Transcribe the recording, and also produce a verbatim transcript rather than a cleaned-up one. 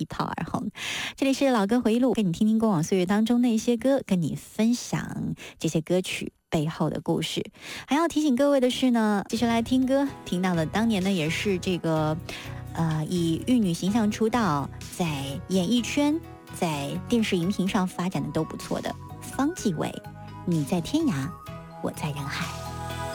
一炮而红。这里是老歌回忆录，跟你听听过往岁月当中那些歌，跟你分享这些歌曲背后的故事。还要提醒各位的是呢，继续来听歌，听到了当年呢也是这个呃以玉女形象出道，在演艺圈在电视荧屏上发展的都不错的方季韦，你在天涯我在人海。